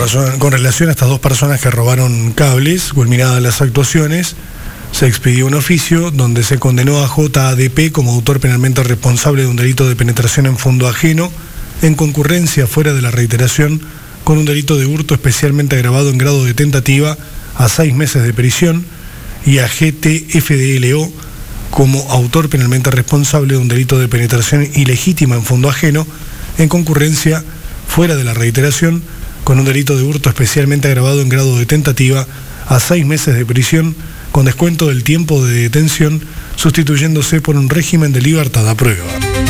Con relación a estas dos personas que robaron cables, culminadas las actuaciones, se expidió un oficio donde se condenó a JADP como autor penalmente responsable de un delito de penetración en fondo ajeno, en concurrencia fuera de la reiteración, con un delito de hurto especialmente agravado en grado de tentativa a 6 meses de prisión, y a GTFDLO como autor penalmente responsable de un delito de penetración ilegítima en fondo ajeno, en concurrencia fuera de la reiteración, con un delito de hurto especialmente agravado en grado de tentativa a 6 meses de prisión, con descuento del tiempo de detención, sustituyéndose por un régimen de libertad a prueba.